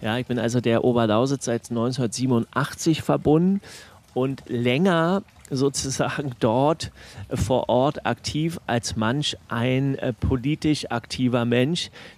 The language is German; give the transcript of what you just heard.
Ja, ich bin also der Oberlausitz seit 1987 verbunden und länger sozusagen dort vor Ort aktiv als manch ein politisch aktiver Mensch,